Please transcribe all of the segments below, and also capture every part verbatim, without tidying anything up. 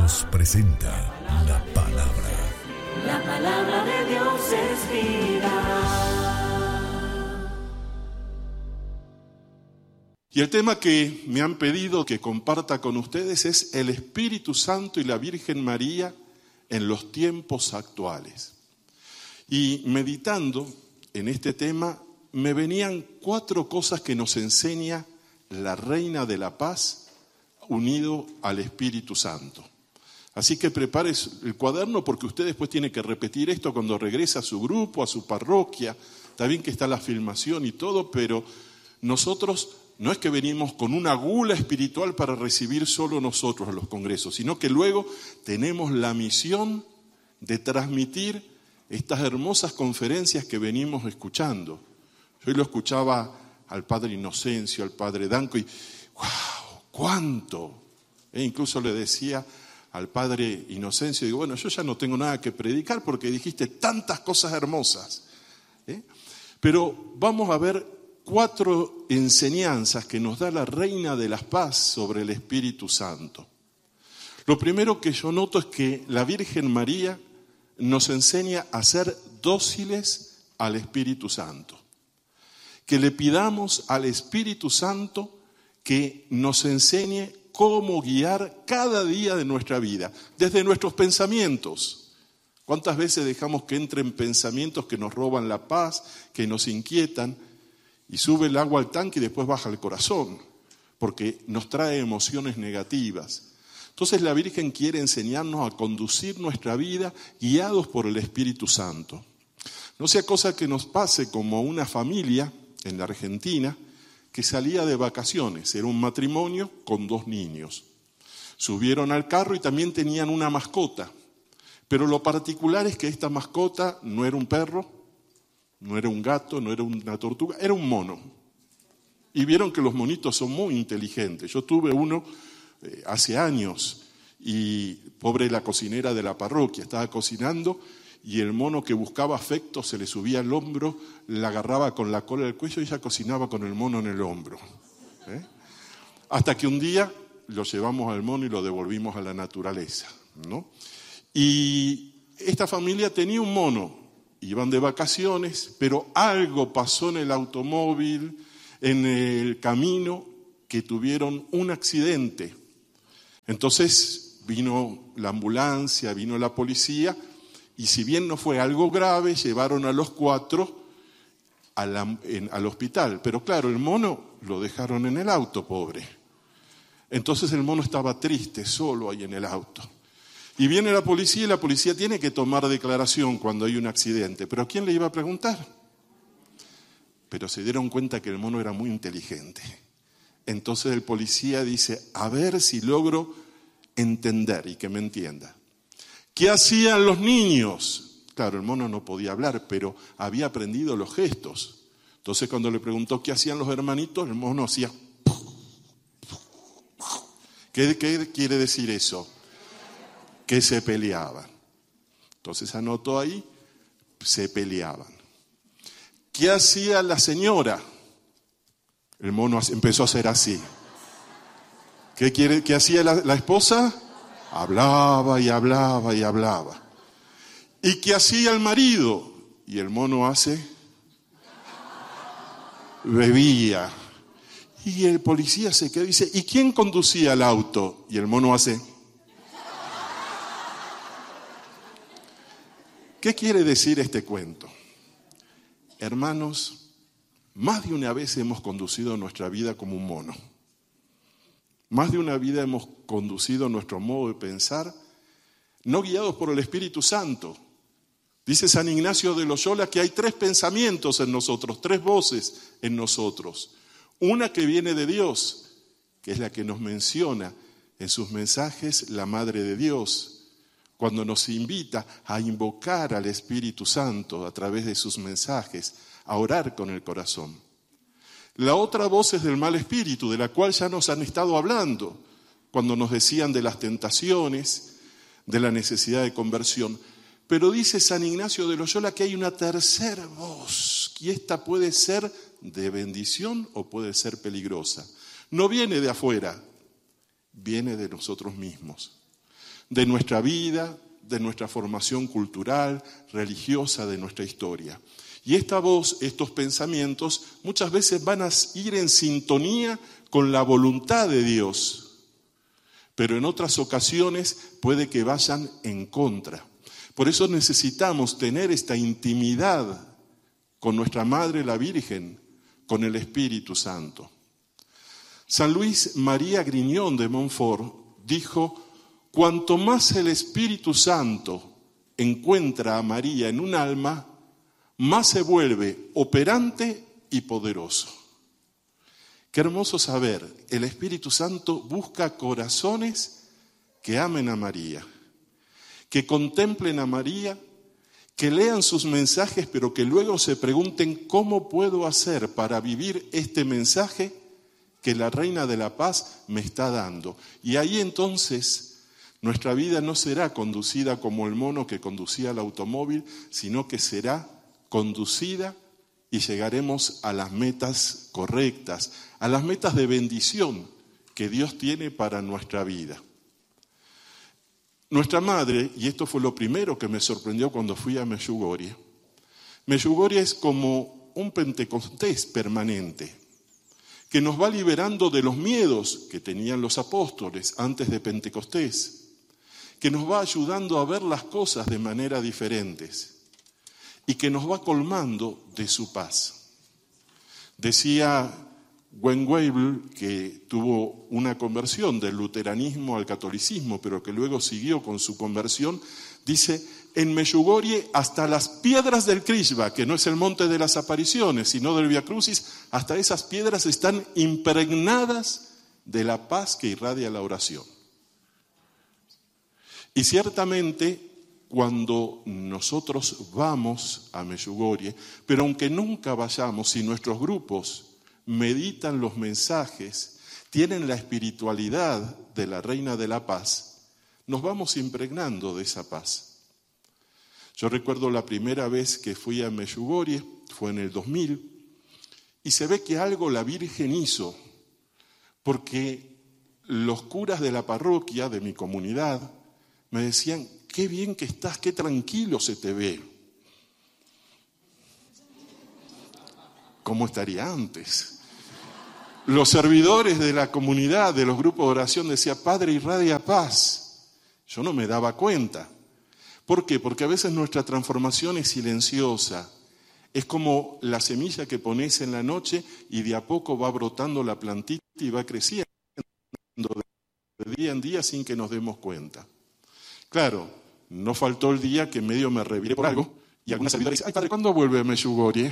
Dios presenta la palabra. La palabra de Dios es vida. Y el tema que me han pedido que comparta con ustedes es el Espíritu Santo y la Virgen María en los tiempos actuales. Y meditando en este tema, me venían cuatro cosas que nos enseña la Reina de la Paz unido al Espíritu Santo. Así que prepare el cuaderno porque usted después tiene que repetir esto cuando regresa a su grupo, a su parroquia. Está bien que está la filmación y todo, pero nosotros no es que venimos con una gula espiritual para recibir solo nosotros a los congresos, sino que luego tenemos la misión de transmitir estas hermosas conferencias que venimos escuchando. Yo lo escuchaba al padre Inocencio, al padre Danco, y ¡wow! ¡Cuánto! E incluso le decía al padre Inocencio, digo, bueno, yo ya no tengo nada que predicar porque dijiste tantas cosas hermosas. ¿Eh? Pero vamos a ver cuatro enseñanzas que nos da la Reina de la Paz sobre el Espíritu Santo. Lo primero que yo noto es que la Virgen María nos enseña a ser dóciles al Espíritu Santo. Que le pidamos al Espíritu Santo que nos enseñe cómo guiar cada día de nuestra vida, desde nuestros pensamientos. ¿Cuántas veces dejamos que entren pensamientos que nos roban la paz, que nos inquietan, y sube el agua al tanque y después baja al corazón, porque nos trae emociones negativas? Entonces la Virgen quiere enseñarnos a conducir nuestra vida guiados por el Espíritu Santo. No sea cosa que nos pase como una familia en la Argentina que salía de vacaciones. Era un matrimonio con dos niños. Subieron al carro y también tenían una mascota. Pero lo particular es que esta mascota no era un perro, no era un gato, no era una tortuga, era un mono. Y vieron que los monitos son muy inteligentes. Yo tuve uno eh, hace años y pobre la cocinera de la parroquia, estaba cocinando y el mono que buscaba afecto se le subía al hombro, la agarraba con la cola del cuello y ella cocinaba con el mono en el hombro. ¿Eh? Hasta que un día lo llevamos al mono y lo devolvimos a la naturaleza, ¿no? Y esta familia tenía un mono, iban de vacaciones, pero algo pasó en el automóvil, en el camino, que tuvieron un accidente. Entonces vino la ambulancia, vino la policía, y si bien no fue algo grave, llevaron a los cuatro a la, en, al hospital. Pero claro, el mono lo dejaron en el auto, pobre. Entonces el mono estaba triste, solo ahí en el auto. Y viene la policía y la policía tiene que tomar declaración cuando hay un accidente. ¿Pero a quién le iba a preguntar? Pero se dieron cuenta que el mono era muy inteligente. Entonces el policía dice, a ver si logro entender y que me entienda. ¿Qué hacían los niños? Claro, el mono no podía hablar, pero había aprendido los gestos. Entonces cuando le preguntó qué hacían los hermanitos, el mono hacía... ¿Qué, qué quiere decir eso? Que se peleaban. Entonces anotó ahí, se peleaban. ¿Qué hacía la señora? El mono empezó a hacer así. ¿Qué, quiere, qué hacía la, la esposa? Hablaba y hablaba y hablaba. ¿Y qué hacía el marido? Y el mono hace, bebía. Y el policía se quedó y dice, ¿y quién conducía el auto? Y el mono hace. ¿Qué quiere decir este cuento? Hermanos, más de una vez hemos conducido nuestra vida como un mono. Más de una vida hemos conducido nuestro modo de pensar, no guiados por el Espíritu Santo. Dice San Ignacio de Loyola que hay tres pensamientos en nosotros, tres voces en nosotros. Una que viene de Dios, que es la que nos menciona en sus mensajes la Madre de Dios, cuando nos invita a invocar al Espíritu Santo a través de sus mensajes, a orar con el corazón. La otra voz es del mal espíritu, de la cual ya nos han estado hablando, cuando nos decían de las tentaciones, de la necesidad de conversión. Pero dice San Ignacio de Loyola que hay una tercera voz, y esta puede ser de bendición o puede ser peligrosa. No viene de afuera, viene de nosotros mismos. de nuestra vida, de nuestra formación cultural, religiosa, de nuestra historia. Y esta voz, estos pensamientos, muchas veces van a ir en sintonía con la voluntad de Dios, pero en otras ocasiones puede que vayan en contra. Por eso necesitamos tener esta intimidad con nuestra Madre la Virgen, con el Espíritu Santo. San Luis María Griñón de Montfort dijo: cuanto más el Espíritu Santo encuentra a María en un alma, más se vuelve operante y poderoso. Qué hermoso saber, el Espíritu Santo busca corazones que amen a María, que contemplen a María, que lean sus mensajes, pero que luego se pregunten cómo puedo hacer para vivir este mensaje que la Reina de la Paz me está dando. Y ahí entonces nuestra vida no será conducida como el mono que conducía el automóvil, sino que será conducida y llegaremos a las metas correctas, a las metas de bendición que Dios tiene para nuestra vida. Nuestra madre, y esto fue lo primero que me sorprendió cuando fui a Medjugorje, Medjugorje es como un Pentecostés permanente, que nos va liberando de los miedos que tenían los apóstoles antes de Pentecostés, que nos va ayudando a ver las cosas de manera diferentes y que nos va colmando de su paz. Decía Gwen Weibel, que tuvo una conversión del luteranismo al catolicismo, pero que luego siguió con su conversión, dice: en Medjugorje hasta las piedras del Krishva, que no es el monte de las apariciones, sino del Via Crucis, hasta esas piedras están impregnadas de la paz que irradia la oración. Y ciertamente, cuando nosotros vamos a Medjugorje, pero aunque nunca vayamos, si nuestros grupos meditan los mensajes, tienen la espiritualidad de la Reina de la Paz, nos vamos impregnando de esa paz. Yo recuerdo la primera vez que fui a Medjugorje, fue en el dos mil, y se ve que algo la Virgen hizo, porque los curas de la parroquia, de mi comunidad, me decían: qué bien que estás, qué tranquilo se te ve. ¿Cómo estaría antes? Los servidores de la comunidad, de los grupos de oración, decían: Padre, irradia paz. Yo no me daba cuenta. ¿Por qué? Porque a veces nuestra transformación es silenciosa. Es como la semilla que pones en la noche y de a poco va brotando la plantita y va creciendo de día en día sin que nos demos cuenta. Claro, no faltó el día que medio me reviré por algo y alguna servidora dice: ay, padre, ¿cuándo vuelve a Medjugorje?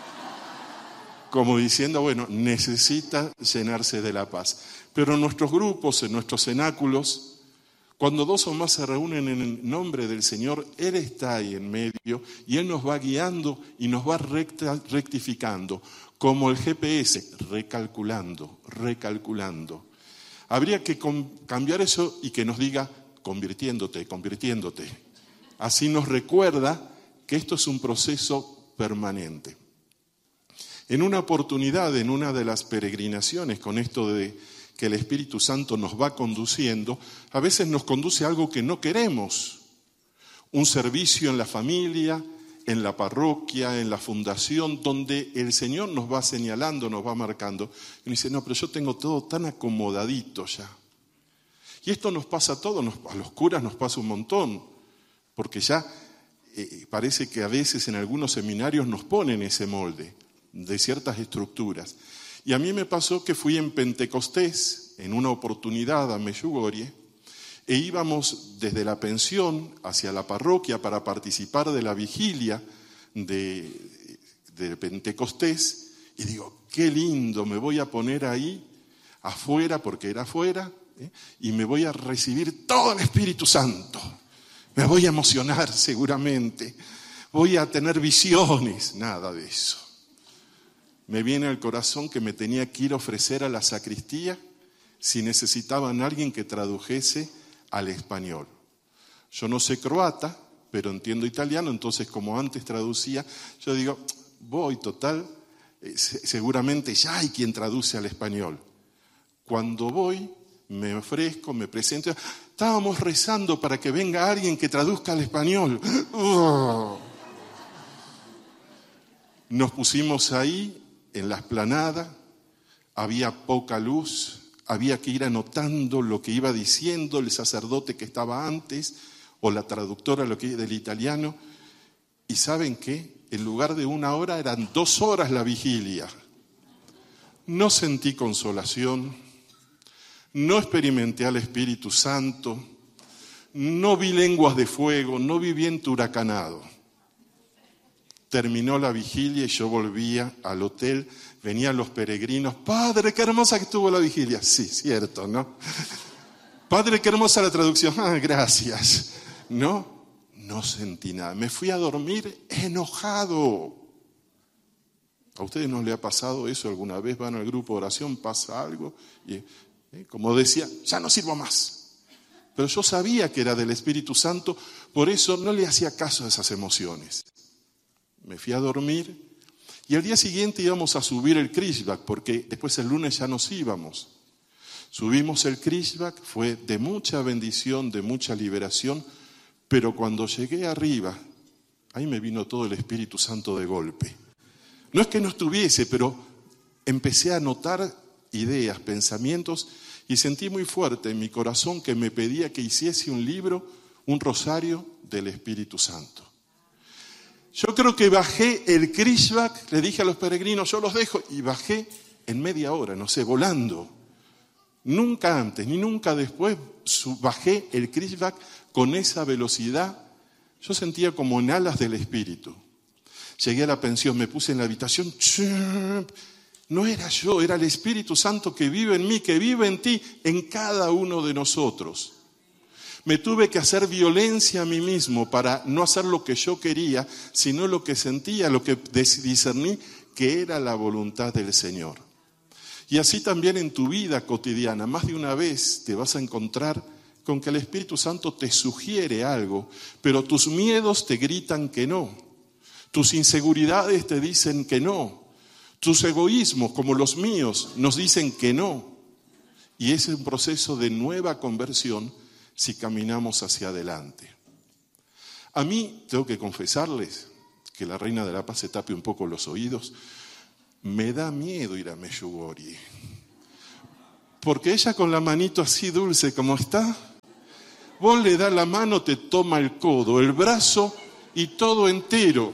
Como diciendo, bueno, necesita llenarse de la paz. Pero en nuestros grupos, en nuestros cenáculos, cuando dos o más se reúnen en el nombre del Señor, Él está ahí en medio y Él nos va guiando y nos va recta, rectificando, como el G P S, recalculando, recalculando. Habría que cambiar eso y que nos diga: convirtiéndote, convirtiéndote. Así nos recuerda que esto es un proceso permanente. En una oportunidad, en una de las peregrinaciones, con esto de que el Espíritu Santo nos va conduciendo, a veces nos conduce a algo que no queremos. Un servicio en la familia, en la parroquia, en la fundación, donde el Señor nos va señalando, nos va marcando. Y dice: no, pero yo tengo todo tan acomodadito ya. Y esto nos pasa a todos, nos, a los curas nos pasa un montón, porque ya eh, parece que a veces en algunos seminarios nos ponen ese molde de ciertas estructuras. Y a mí me pasó que fui en Pentecostés, en una oportunidad a Medjugorje, e íbamos desde la pensión hacia la parroquia para participar de la vigilia de, de Pentecostés, y digo: qué lindo, me voy a poner ahí afuera, porque era afuera, ¿eh? y me voy a recibir todo el Espíritu Santo. Me voy a emocionar seguramente, voy a tener visiones, nada de eso. Me viene al corazón que me tenía que ir a ofrecer a la sacristía si necesitaban a alguien que tradujese al español. Yo no sé croata, pero entiendo italiano, entonces como antes traducía, yo digo, voy total, eh, seguramente ya hay quien traduce al español. Cuando voy, me ofrezco, me presento, Estábamos rezando para que venga alguien que traduzca al español. Oh. Nos pusimos ahí, en la explanada, había poca luz, había que ir anotando lo que iba diciendo el sacerdote que estaba antes, o la traductora lo que del italiano. ¿Y saben qué? En lugar de una hora, eran dos horas la vigilia. No sentí consolación, no experimenté al Espíritu Santo, no vi lenguas de fuego, no vi viento huracanado. Terminó la vigilia y yo volvía al hotel, venían los peregrinos. Padre, qué hermosa que estuvo la vigilia. Sí, cierto, ¿no? Padre, qué hermosa la traducción. Ah, gracias. No, no sentí nada. Me fui a dormir enojado. ¿A ustedes no les ha pasado eso alguna vez? Van al grupo de oración, pasa algo y, eh, como decía, ya no sirvo más. Pero yo sabía que era del Espíritu Santo, por eso no le hacía caso a esas emociones. Me fui a dormir y al día siguiente íbamos a subir el Krishbak, porque después el lunes ya nos íbamos. Subimos el Krishbak, fue de mucha bendición, de mucha liberación, pero cuando llegué arriba, ahí me vino todo el Espíritu Santo de golpe. No es que no estuviese, pero empecé a notar ideas, pensamientos, y sentí muy fuerte en mi corazón que me pedía que hiciese un libro, un rosario del Espíritu Santo. Yo creo que bajé el Krishbak, le dije a los peregrinos, yo los dejo, y bajé en media hora, no sé, volando. Nunca antes, ni nunca después, bajé el Krishbak con esa velocidad. Yo sentía como en alas del Espíritu. Llegué a la pensión, me puse en la habitación. No era yo, era el Espíritu Santo que vive en mí, que vive en ti, en cada uno de nosotros. Me tuve que hacer violencia a mí mismo para no hacer lo que yo quería, sino lo que sentía, lo que discerní que era la voluntad del Señor. Y así también en tu vida cotidiana, más de una vez te vas a encontrar con que el Espíritu Santo te sugiere algo, pero tus miedos te gritan que no, tus inseguridades te dicen que no, tus egoísmos, como los míos, nos dicen que no. Y es un proceso de nueva conversión si caminamos hacia adelante. A mí, tengo que confesarles, que la Reina de la Paz se tape un poco los oídos, me da miedo ir a Medjugorje. Porque ella con la manito así dulce como está, vos le das la mano, te toma el codo, el brazo y todo entero.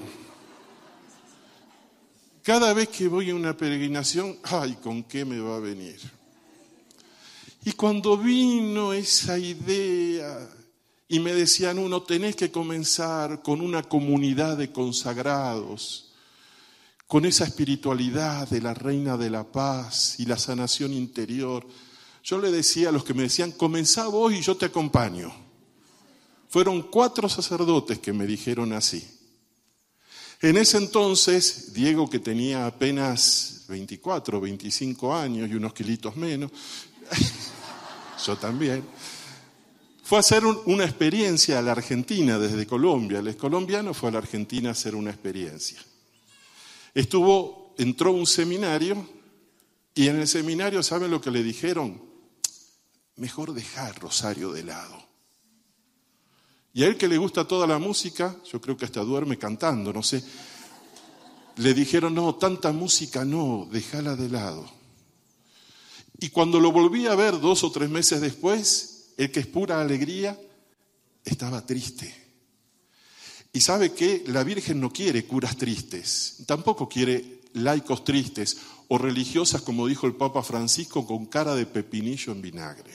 Cada vez que voy a una peregrinación, ay, ¿con qué me va a venir? Y cuando vino esa idea y me decían uno, tenés que comenzar con una comunidad de consagrados, con esa espiritualidad de la Reina de la Paz y la sanación interior. Yo le decía a los que me decían, comenzá vos y yo te acompaño. Fueron cuatro sacerdotes que me dijeron así. En ese entonces, Diego, que tenía apenas veinticuatro, veinticinco años y unos kilitos menos, yo también, fue a hacer un, una experiencia a la Argentina desde Colombia. El colombiano fue a la Argentina a hacer una experiencia. Estuvo, entró a un seminario y en el seminario, ¿saben lo que le dijeron? Mejor dejar Rosario de lado. Y a él que le gusta toda la música, yo creo que hasta duerme cantando, no sé. Le dijeron, no, tanta música no, déjala de lado. Y cuando lo volví a ver dos o tres meses después, el que es pura alegría, estaba triste. Y sabe que la Virgen no quiere curas tristes, tampoco quiere laicos tristes o religiosas, como dijo el Papa Francisco, con cara de pepinillo en vinagre.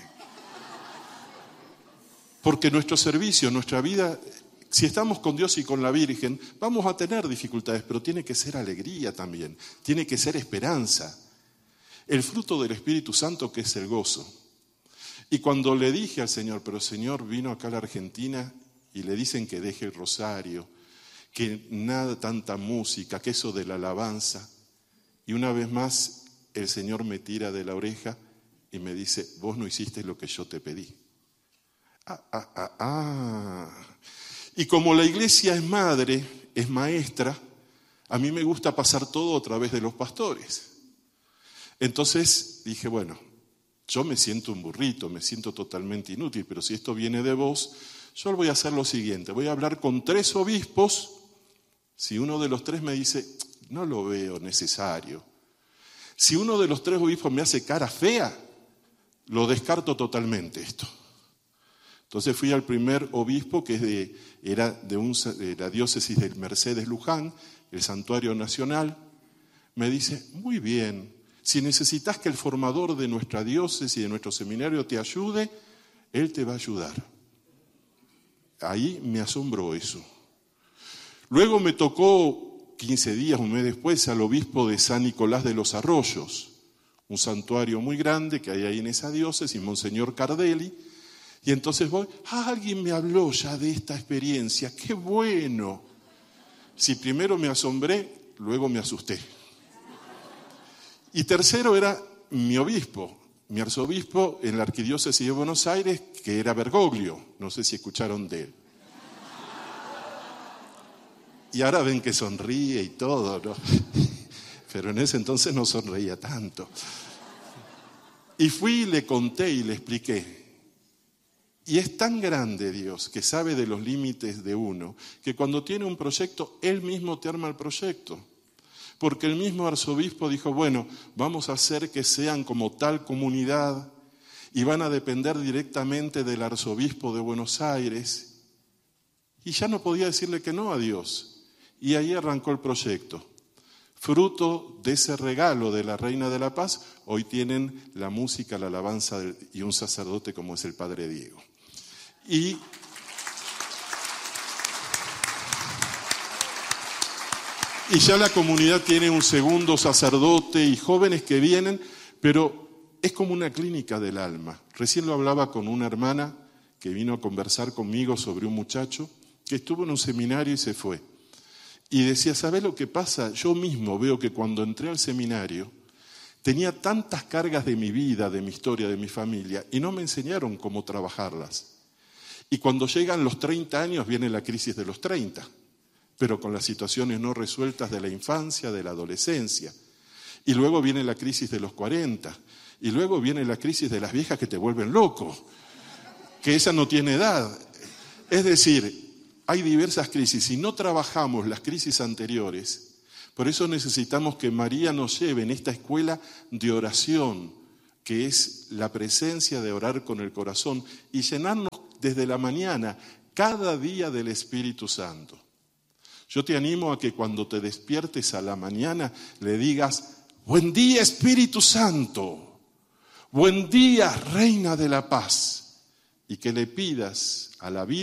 Porque nuestro servicio, nuestra vida, si estamos con Dios y con la Virgen, vamos a tener dificultades, pero tiene que ser alegría también, tiene que ser esperanza. El fruto del Espíritu Santo, que es el gozo. Y cuando le dije al Señor, pero Señor, vino acá a la Argentina y le dicen que deje el rosario, que nada, tanta música, que eso de la alabanza. Y una vez más el Señor me tira de la oreja y me dice, vos no hiciste lo que yo te pedí. Ah, ah, ah, ah. Y como la iglesia es madre, es maestra, a mí me gusta pasar todo a través de los pastores. Entonces dije, bueno, Yo me siento un burrito, me siento totalmente inútil, pero si esto viene de vos, yo voy a hacer lo siguiente, voy a hablar con tres obispos, si uno de los tres me dice, no lo veo necesario. Si uno de los tres obispos me hace cara fea, lo descarto totalmente esto. Entonces fui al primer obispo, que es de, era de, un, de la diócesis de Mercedes Luján, el Santuario Nacional. Me dice, muy bien, si necesitas que el formador de nuestra diócesis y de nuestro seminario te ayude, él te va a ayudar. Ahí me asombró eso. Luego me tocó, quince días, un mes después, al obispo de San Nicolás de los Arroyos, un santuario muy grande que hay ahí en esa diócesis, Monseñor Cardelli. Y entonces voy, ah, alguien me habló ya de esta experiencia, qué bueno. Si primero me asombré, luego me asusté. Y tercero era mi obispo, mi arzobispo en la arquidiócesis de Buenos Aires, que era Bergoglio, no sé si escucharon de él. Y ahora ven que sonríe y todo, ¿no? Pero en ese entonces no sonreía tanto. Y fui y le conté y le expliqué. Y es tan grande Dios, que sabe de los límites de uno, que cuando tiene un proyecto, Él mismo te arma el proyecto. Porque el mismo arzobispo dijo, bueno, vamos a hacer que sean como tal comunidad y van a depender directamente del arzobispo de Buenos Aires. Y ya no podía decirle que no a Dios. Y ahí arrancó el proyecto. Fruto de ese regalo de la Reina de la Paz, hoy tienen la música, la alabanza y un sacerdote como es el Padre Diego. Y Y ya la comunidad tiene un segundo sacerdote y jóvenes que vienen, pero es como una clínica del alma. Recién lo hablaba con una hermana que vino a conversar conmigo sobre un muchacho que estuvo en un seminario y se fue. Y decía, ¿sabés lo que pasa? Yo mismo veo que cuando entré al seminario tenía tantas cargas de mi vida, de mi historia, de mi familia, y no me enseñaron cómo trabajarlas. Y cuando llegan los treinta años viene la crisis de los treinta. Pero con las situaciones no resueltas de la infancia, de la adolescencia. Y luego viene la crisis de los cuarenta. Y luego viene la crisis de las viejas que te vuelven loco, que esa no tiene edad. Es decir, hay diversas crisis. Si no trabajamos las crisis anteriores, por eso necesitamos que María nos lleve en esta escuela de oración, que es la presencia de orar con el corazón y llenarnos desde la mañana, cada día del Espíritu Santo. Yo te animo a que cuando te despiertes a la mañana le digas, buen día Espíritu Santo, buen día Reina de la Paz, y que le pidas a la Virgen